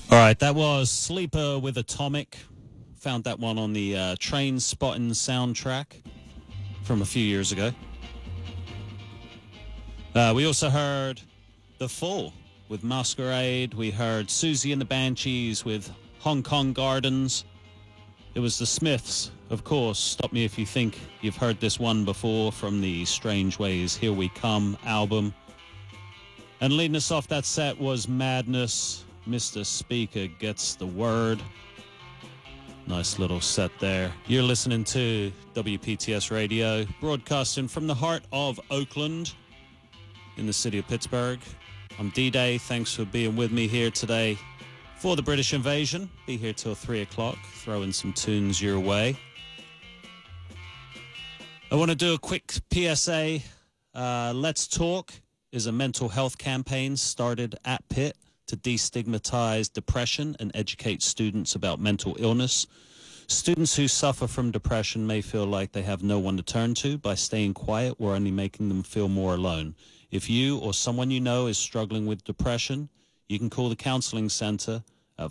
All right, that was Sleeper with Atomic. Found that one on the Train Spotting soundtrack from a few years ago. We also heard The Full with Masquerade. We heard Susie and the Banshees with Hong Kong Gardens. It was the Smiths, of course. Stop me if you think you've heard this one before from the Strange Ways Here We Come album. And leading us off that set was Madness. Mr. Speaker Gets the Word. Nice little set there. You're listening to WPTS Radio, broadcasting from the heart of Oakland in the city of Pittsburgh. I'm D-Day. Thanks for being with me here today for the British invasion. Be here till 3 o'clock, throwing some tunes your way. I want to do a quick PSA. Let's Talk is a mental health campaign started at Pitt to destigmatize depression and educate students about mental illness. Students who suffer from depression may feel like they have no one to turn to. By staying quiet, we're only making them feel more alone. If you or someone you know is struggling with depression, you can call the Counseling Center at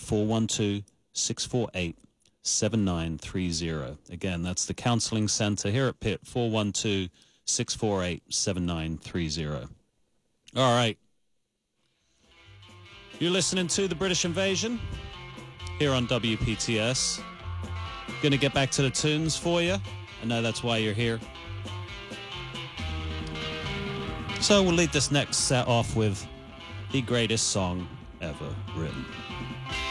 412-648-7930. Again, that's the Counseling Center here at Pitt, 412-648-7930. All right. You're listening to The British Invasion here on WPTS. Going to get back to the tunes for you. I know that's why you're here. So we'll lead this next set off with the greatest song ever written.